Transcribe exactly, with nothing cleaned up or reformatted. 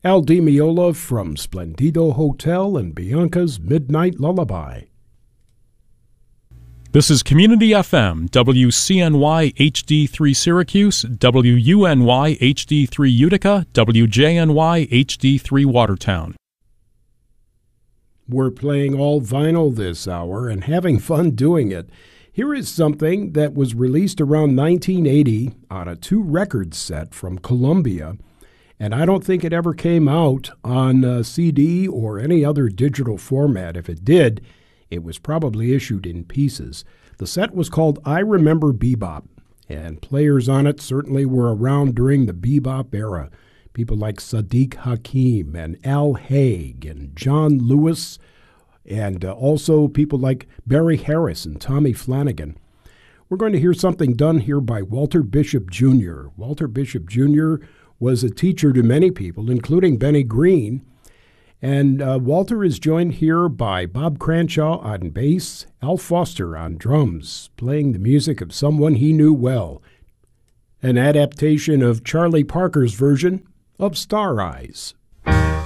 Al Di Meola from Splendido Hotel and Bianca's Midnight Lullaby. This is Community F M, W C N Y H D three Syracuse, W U N Y H D three Utica, W J N Y H D three Watertown. We're playing all vinyl this hour and having fun doing it. Here is something that was released around nineteen eighty on a two-record set from Columbia, and I don't think it ever came out on a C D or any other digital format. If it did, it was probably issued in pieces. The set was called I Remember Bebop, and players on it certainly were around during the bebop era. People like Sadiq Hakim and Al Haig and John Lewis, and uh, also people like Barry Harris and Tommy Flanagan. We're going to hear something done here by Walter Bishop Junior Walter Bishop Junior was a teacher to many people, including Benny Green. And uh, Walter is joined here by Bob Cranshaw on bass, Al Foster on drums, playing the music of someone he knew well, an adaptation of Charlie Parker's version of Star Eyes.